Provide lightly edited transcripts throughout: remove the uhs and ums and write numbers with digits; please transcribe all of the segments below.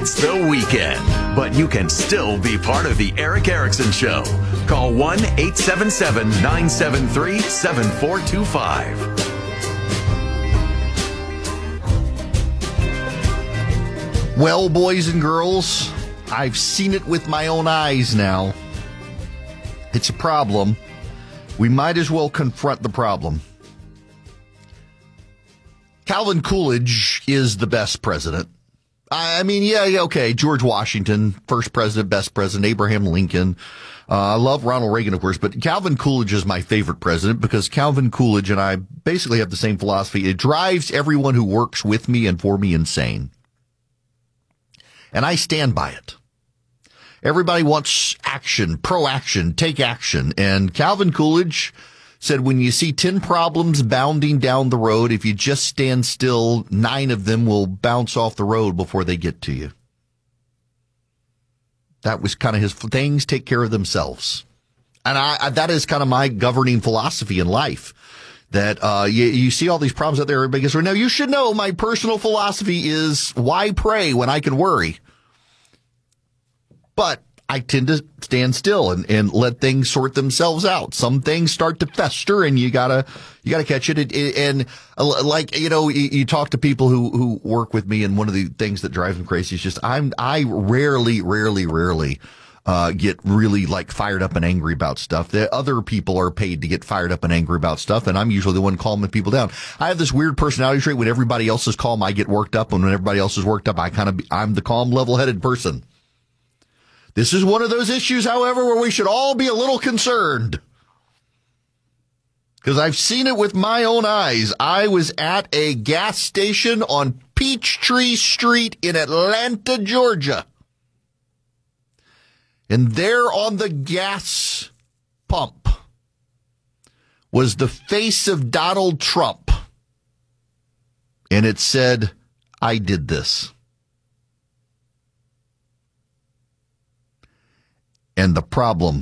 It's the weekend, but you can still be part of the Eric Erickson Show. Call 1-877-973-7425. Well, boys and girls, I've seen it with my own eyes now. It's a problem. We might as well confront the problem. Calvin Coolidge is the best president. I mean, yeah, okay. George Washington, first president, best president, Abraham Lincoln. I love Ronald Reagan, of course, but Calvin Coolidge is my favorite president because Calvin Coolidge and I basically have the same philosophy. It drives everyone who works with me and for me insane. And I stand by it. Everybody wants action, pro-action, take action. And Calvin Coolidge said, when you see 10 problems bounding down the road, if you just stand still, 9 of them will bounce off the road before they get to you. That was kind of his things take care of themselves. And that is kind of my governing philosophy in life. That you see all these problems out there, everybody goes, now you should know my personal philosophy is why pray when I can worry? But I tend to stand still and let things sort themselves out. Some things start to fester and you gotta catch it. And like, you know, you talk to people who work with me, and one of the things that drives them crazy is just I rarely get really like fired up and angry about stuff. The other people are paid to get fired up and angry about stuff, and I'm usually the one calming people down. I have this weird personality trait. When everybody else is calm, I get worked up, and when everybody else is worked up, I'm the calm, level-headed person. This is one of those issues, however, where we should all be a little concerned. Because I've seen it with my own eyes. I was at a gas station on Peachtree Street in Atlanta, Georgia. And there on the gas pump was the face of Donald Trump. And it said, I did this. And the problem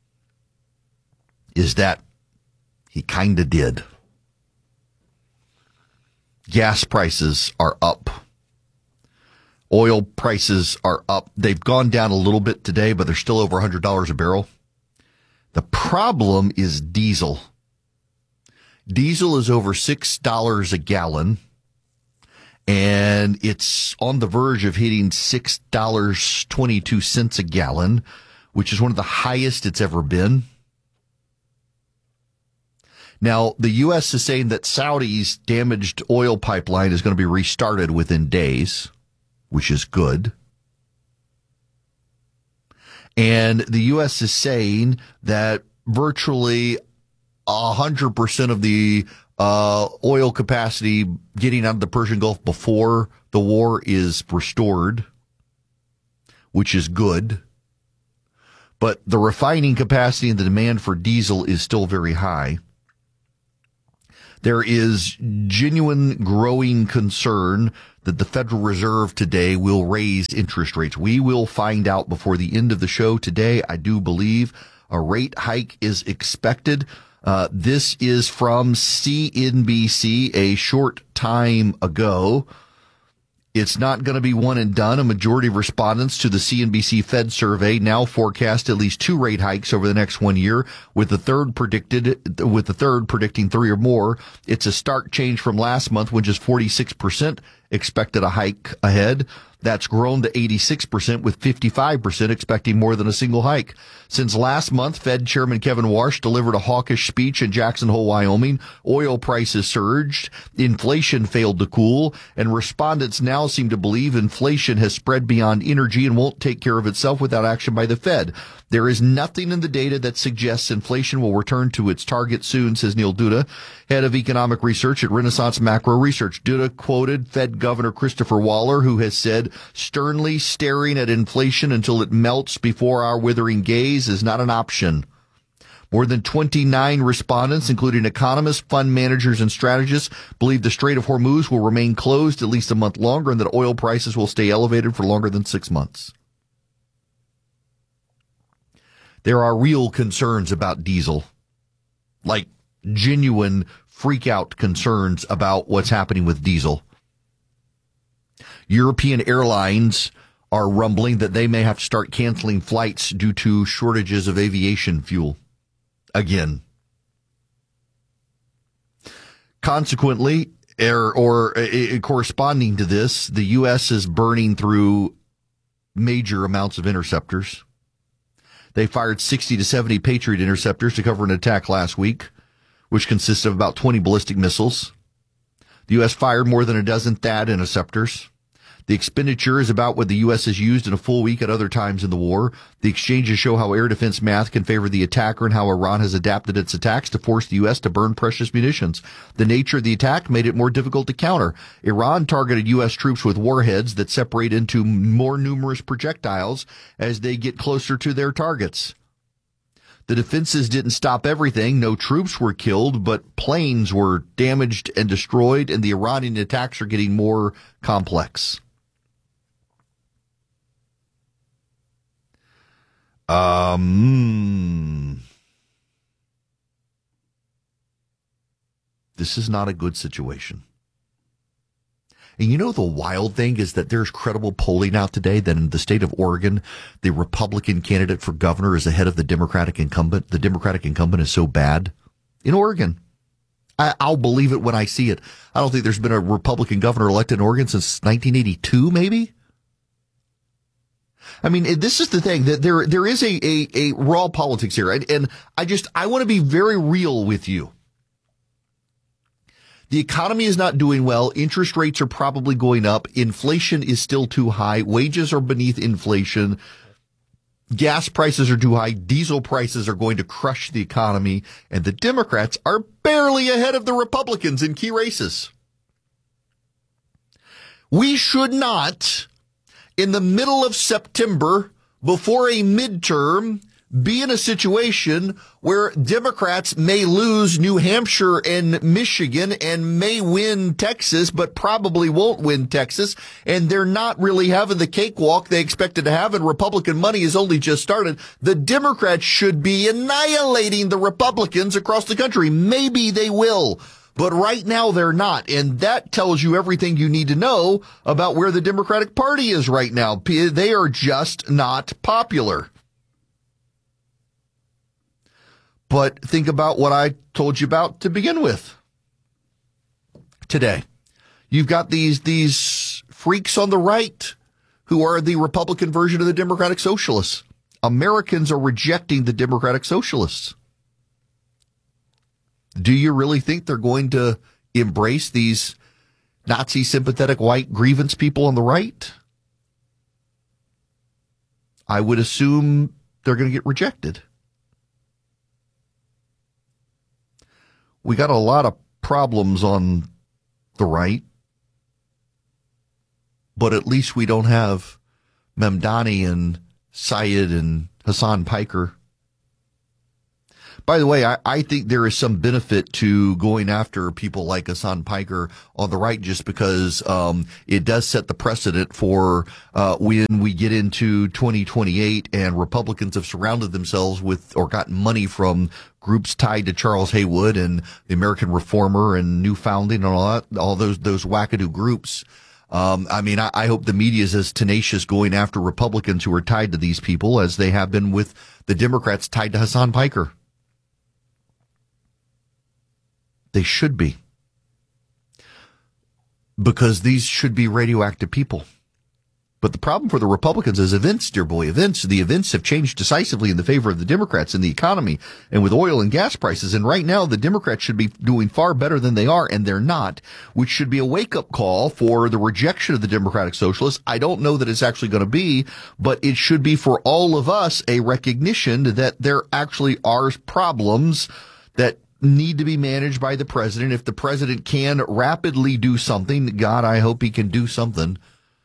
is that he kind of did. Gas prices are up. Oil prices are up. They've gone down a little bit today, but they're still over $100 a barrel. The problem is diesel. Diesel is over $6 a gallon, and it's on the verge of hitting $6.22 a gallon, which is one of the highest it's ever been. Now, the U.S. is saying that Saudi's damaged oil pipeline is going to be restarted within days, which is good. And the U.S. is saying that virtually 100% of the oil capacity getting out of the Persian Gulf before the war is restored, which is good. But the refining capacity and the demand for diesel is still very high. There is genuine growing concern that the Federal Reserve today will raise interest rates. We will find out before the end of the show today. I do believe a rate hike is expected. This is from CNBC a short time ago. It's not going to be one and done. A majority of respondents to the CNBC Fed survey now forecast at least 2 rate hikes over the next 1 year, with the third predicting 3 or more. It's a stark change from last month, when just 46% expected a hike ahead. That's grown to 86%, with 55% expecting more than a single hike. Since last month, Fed Chairman Kevin Warsh delivered a hawkish speech in Jackson Hole, Wyoming. Oil prices surged, inflation failed to cool, and respondents now seem to believe inflation has spread beyond energy and won't take care of itself without action by the Fed. There is nothing in the data that suggests inflation will return to its target soon, says Neil Duda, head of economic research at Renaissance Macro Research. Duda quoted Fed Governor Christopher Waller, who has said, sternly staring at inflation until it melts before our withering gaze is not an option. More than 29 respondents, including economists, fund managers, and strategists, believe the Strait of Hormuz will remain closed at least a month longer and that oil prices will stay elevated for longer than 6 months. There are real concerns about diesel, like genuine freak-out concerns about what's happening with diesel. European airlines are rumbling that they may have to start canceling flights due to shortages of aviation fuel again. Consequently, corresponding to this, the U.S. is burning through major amounts of interceptors. They fired 60 to 70 Patriot interceptors to cover an attack last week, which consists of about 20 ballistic missiles. The U.S. fired more than a dozen THAAD interceptors. The expenditure is about what the U.S. has used in a full week at other times in the war. The exchanges show how air defense math can favor the attacker and how Iran has adapted its attacks to force the U.S. to burn precious munitions. The nature of the attack made it more difficult to counter. Iran targeted U.S. troops with warheads that separate into more numerous projectiles as they get closer to their targets. The defenses didn't stop everything. No troops were killed, but planes were damaged and destroyed, and the Iranian attacks are getting more complex. This is not a good situation. And you know, the wild thing is that there's credible polling out today that in the state of Oregon, the Republican candidate for governor is ahead of the Democratic incumbent. The Democratic incumbent is so bad in Oregon. I'll believe it when I see it. I don't think there's been a Republican governor elected in Oregon since 1982, maybe. I mean, this is the thing, that there is a raw politics here. And I want to be very real with you. The economy is not doing well. Interest rates are probably going up. Inflation is still too high. Wages are beneath inflation. Gas prices are too high. Diesel prices are going to crush the economy. And the Democrats are barely ahead of the Republicans in key races. We should not, in the middle of September, before a midterm, be in a situation where Democrats may lose New Hampshire and Michigan and may win Texas, but probably won't win Texas. And they're not really having the cakewalk they expected to have, and Republican money has only just started. The Democrats should be annihilating the Republicans across the country. Maybe they will, but right now they're not. And that tells you everything you need to know about where the Democratic Party is right now. They are just not popular. But think about what I told you about to begin with today. You've got these freaks on the right who are the Republican version of the Democratic Socialists. Americans are rejecting the Democratic Socialists. Do you really think they're going to embrace these Nazi sympathetic white grievance people on the right? I would assume they're going to get rejected. We got a lot of problems on the right, but at least we don't have Mamdani and Syed and Hassan Piker. By the way, I think there is some benefit to going after people like Hassan Piker on the right, just because it does set the precedent for when we get into 2028 and Republicans have surrounded themselves with or gotten money from groups tied to Charles Haywood and the American Reformer and New Founding and all those wackadoo groups. I hope the media is as tenacious going after Republicans who are tied to these people as they have been with the Democrats tied to Hassan Piker. They should be. Because these should be radioactive people. But the problem for the Republicans is events, dear boy, events. The events have changed decisively in the favor of the Democrats in the economy and with oil and gas prices. And right now, the Democrats should be doing far better than they are, and they're not, which should be a wake-up call for the rejection of the Democratic Socialists. I don't know that it's actually going to be, but it should be for all of us a recognition that there actually are problems that need to be managed by the president. If the president can rapidly do something, God, I hope he can do something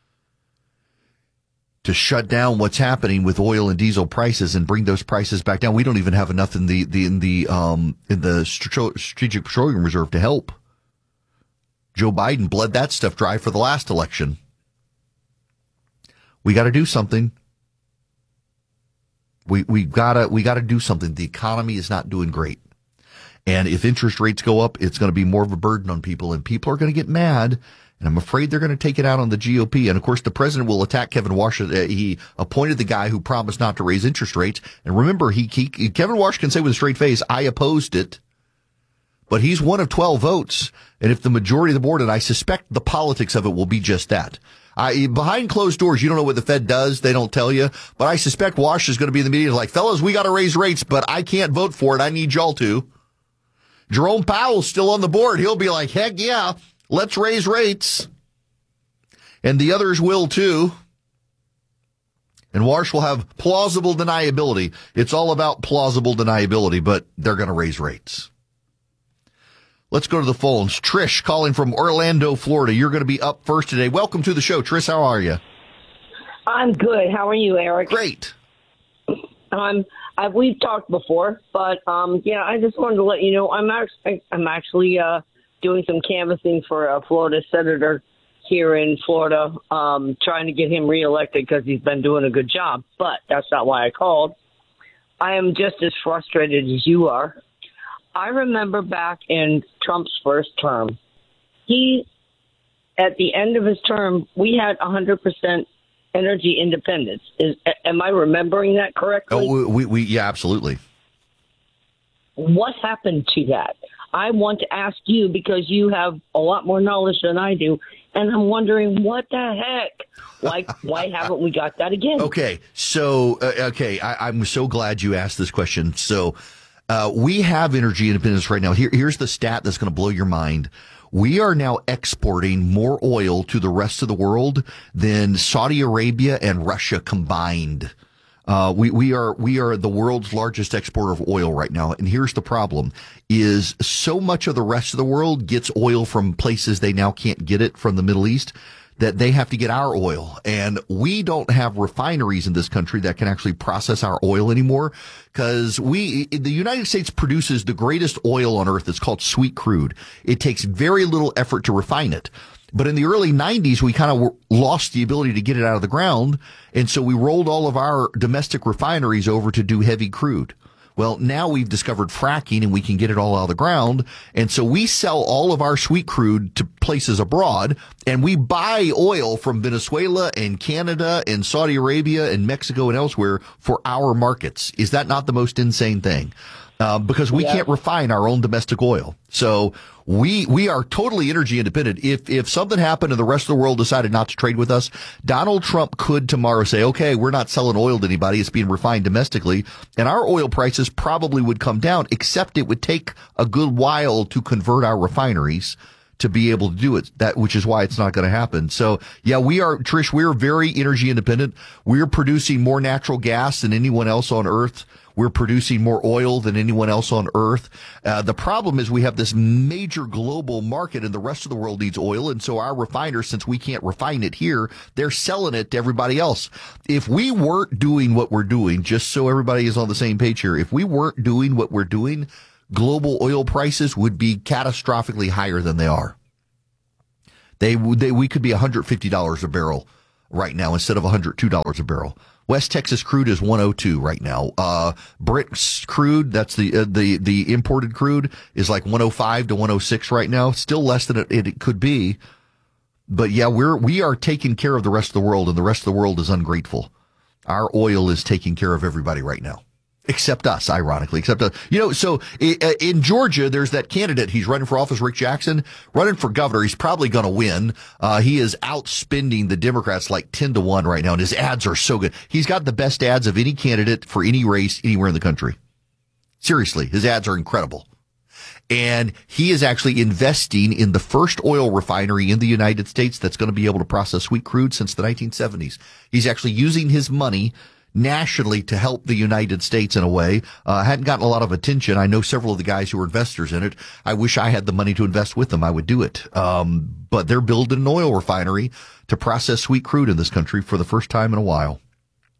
to shut down what's happening with oil and diesel prices and bring those prices back down. We don't even have enough in the Strategic Petroleum Reserve to help. Joe Biden bled that stuff dry for the last election. We got to do something. We got to do something. The economy is not doing great. And if interest rates go up, it's going to be more of a burden on people, and people are going to get mad. And I'm afraid they're going to take it out on the GOP. And of course, the president will attack Kevin Walsh. He appointed the guy who promised not to raise interest rates. And remember, Kevin Walsh can say with a straight face, I opposed it. But he's one of 12 votes. And if the majority of the board, and I suspect the politics of it will be just that. Behind closed doors, you don't know what the Fed does. They don't tell you. But I suspect Walsh is going to be in the meeting like, fellas, we got to raise rates, but I can't vote for it. I need y'all to. Jerome Powell's still on the board. He'll be like, heck yeah. Let's raise rates. And the others will too. And Walsh will have plausible deniability. It's all about plausible deniability, but they're going to raise rates. Let's go to the phones. Trish calling from Orlando, Florida. You're going to be up first today. Welcome to the show. Trish, how are you? I'm good. How are you, Eric? Great. We've talked before, but I just wanted to let you know I'm actually doing some canvassing for a Florida senator here in Florida, trying to get him reelected because he's been doing a good job. But that's not why I called. I am just as frustrated as you are. I remember back in Trump's first term, at the end of his term, we had 100% energy independence. Am I remembering that correctly? Oh, yeah, absolutely. What happened to that? I want to ask you because you have a lot more knowledge than I do, and I'm wondering what the heck? Why haven't we got that again? Okay, so I'm so glad you asked this question. So we have energy independence right now. Here's the stat that's going to blow your mind. We are now exporting more oil to the rest of the world than Saudi Arabia and Russia combined. We are the world's largest exporter of oil right now. And here's the problem is so much of the rest of the world gets oil from places they now can't get it from the Middle East that they have to get our oil. And we don't have refineries in this country that can actually process our oil anymore because the United States produces the greatest oil on earth. It's called sweet crude. It takes very little effort to refine it. But in the early 90s, we kind of lost the ability to get it out of the ground. And so we rolled all of our domestic refineries over to do heavy crude. Well, now we've discovered fracking and we can get it all out of the ground. And so we sell all of our sweet crude to places abroad and we buy oil from Venezuela and Canada and Saudi Arabia and Mexico and elsewhere for our markets. Is that not the most insane thing? Because we can't refine our own domestic oil. So we are totally energy independent. If something happened and the rest of the world decided not to trade with us, Donald Trump could tomorrow say, okay, we're not selling oil to anybody. It's being refined domestically. And our oil prices probably would come down, except it would take a good while to convert our refineries to be able to do it, which is why it's not going to happen. So yeah, Trish, we're very energy independent. We're producing more natural gas than anyone else on earth. We're producing more oil than anyone else on earth. The problem is we have this major global market and the rest of the world needs oil. And so our refiners, since we can't refine it here, they're selling it to everybody else. If we weren't doing what we're doing, just so everybody is on the same page here, if we weren't doing what we're doing, global oil prices would be catastrophically higher than they are. We could be $150 a barrel right now instead of $102 a barrel. West Texas crude is 102 right now. Brent crude, that's the imported crude, is like 105 to 106 right now. Still less than it could be. But yeah, we are taking care of the rest of the world, and the rest of the world is ungrateful. Our oil is taking care of everybody right now. Except us, ironically. So in Georgia, there's that candidate. He's running for office, Rick Jackson, running for governor. He's probably going to win. He is outspending the Democrats like 10-1 right now, and his ads are so good. He's got the best ads of any candidate for any race anywhere in the country. Seriously, his ads are incredible. And he is actually investing in the first oil refinery in the United States that's going to be able to process sweet crude since the 1970s. He's actually using his money nationally to help the United States in a way. Hadn't gotten a lot of attention. I know several of the guys who are investors in it. I wish I had the money to invest with them. I would do it. But they're building an oil refinery to process sweet crude in this country for the first time in a while.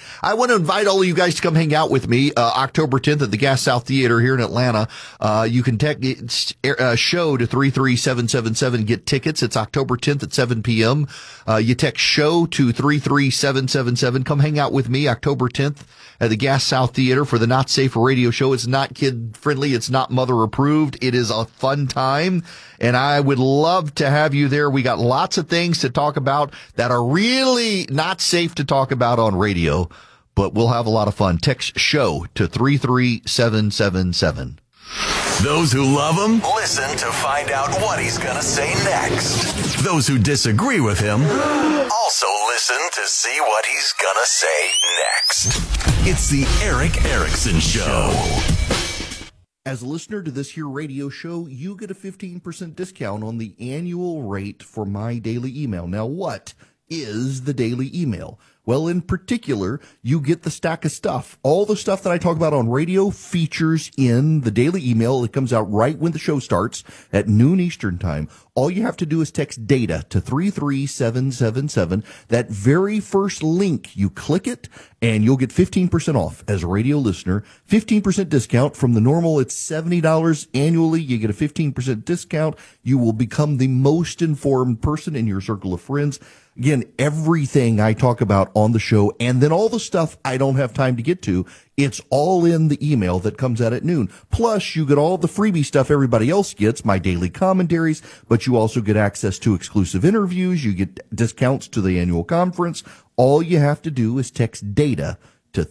I want to invite all of you guys to come hang out with me October 10th at the Gas South Theater here in Atlanta. You can text show to 33777, get tickets. It's October 10th at 7 p.m. You text show to 33777. Come hang out with me October 10th at the Gas South Theater for the Not Safe for Radio show. It's not kid friendly. It's not mother approved. It is a fun time, and I would love to have you there. We got lots of things to talk about that are really not safe to talk about on radio, but we'll have a lot of fun. Text show to 33777. Those who love him, listen to find out what he's going to say next. Those who disagree with him, also listen to see what he's going to say next. It's the Eric Erickson Show. As a listener to this here radio show, you get a 15% discount on the annual rate for my daily email. Now, what is the daily email? Well, in particular, you get the stack of stuff. All the stuff that I talk about on radio features in the daily email. It comes out right when the show starts at noon Eastern time. All you have to do is text data to 33777. That very first link, you click it, and you'll get 15% off as a radio listener. 15% discount from the normal. It's $70 annually. You get a 15% discount. You will become the most informed person in your circle of friends. Again, everything I talk about on the show, and then all the stuff I don't have time to get to, it's all in the email that comes out at noon. Plus, you get all the freebie stuff everybody else gets, my daily commentaries, but you also get access to exclusive interviews. You get discounts to the annual conference. All you have to do is text DATA to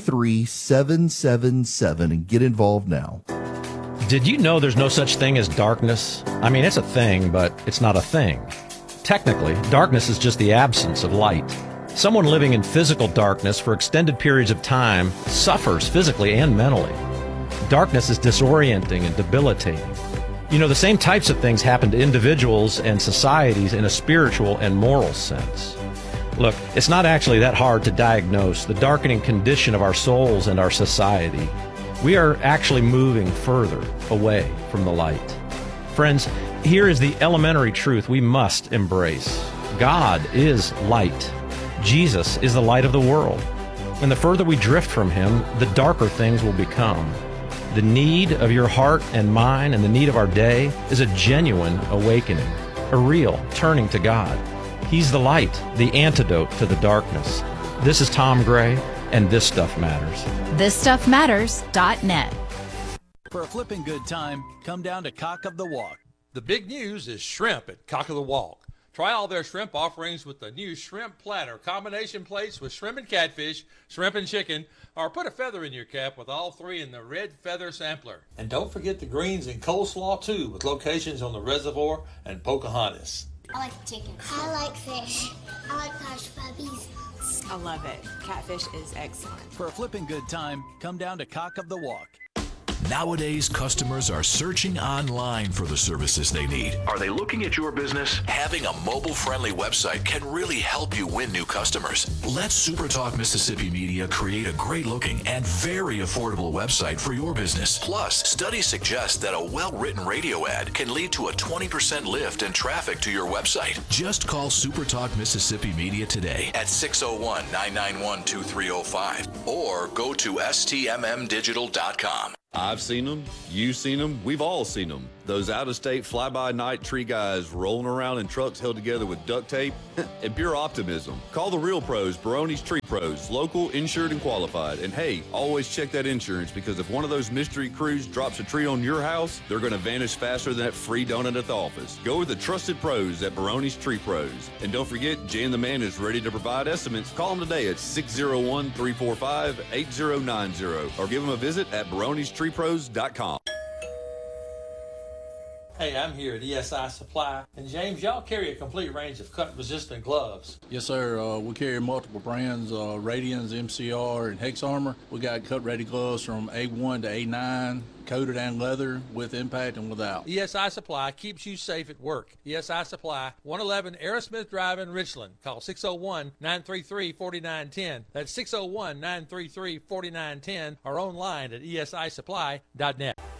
33777 and get involved now. Did you know there's no such thing as darkness? I mean, it's a thing, but it's not a thing. Technically, darkness is just the absence of light. Someone living in physical darkness for extended periods of time suffers physically and mentally. Darkness is disorienting and debilitating. You know, the same types of things happen to individuals and societies in a spiritual and moral sense. Look, it's not actually that hard to diagnose the darkening condition of our souls and our society. We are actually moving further away from the light. Friends, here is the elementary truth we must embrace. God is light. Jesus is the light of the world. And the further we drift from him, the darker things will become. The need of your heart and mine and the need of our day is a genuine awakening, a real turning to God. He's the light, the antidote to the darkness. This is Tom Gray, and This Stuff Matters. ThisStuffMatters.net. For a flipping good time, come down to Cock of the Walk. The big news is shrimp at Cock of the Walk. Try all their shrimp offerings with the new shrimp platter, combination plates with shrimp and catfish, shrimp and chicken, or put a feather in your cap with all three in the red feather sampler. And don't forget the greens and coleslaw too, with locations on the Reservoir and Pocahontas. I like chicken. I like fish. I like hush puppies. I love it. Catfish is excellent. For a flipping good time, come down to Cock of the Walk. Nowadays, customers are searching online for the services they need. Are they looking at your business? Having a mobile-friendly website can really help you win new customers. Let SuperTalk Mississippi Media create a great-looking and very affordable website for your business. Plus, studies suggest that a well-written radio ad can lead to a 20% lift in traffic to your website. Just call SuperTalk Mississippi Media today at 601-991-2305 or go to stmmdigital.com. I've seen them, you've seen them, we've all seen them. Those out-of-state fly-by-night tree guys rolling around in trucks held together with duct tape and pure optimism. Call the real pros, Barone's Tree Pros, local, insured, and qualified. And hey, always check that insurance, because if one of those mystery crews drops a tree on your house, they're going to vanish faster than that free donut at the office. Go with the trusted pros at Barone's Tree Pros. And don't forget, Jan the Man is ready to provide estimates. Call them today at 601-345-8090 or give them a visit at baronestreepros.com. Hey, I'm here at ESI Supply. And James, y'all carry a complete range of cut-resistant gloves. Yes, sir. We carry multiple brands, Radians, MCR, and Hex Armor. We got cut-ready gloves from A1 to A9, coated and leather, with impact and without. ESI Supply keeps you safe at work. ESI Supply, 111 Aerosmith Drive in Richland. Call 601-933-4910. That's 601-933-4910 or online at esisupply.net.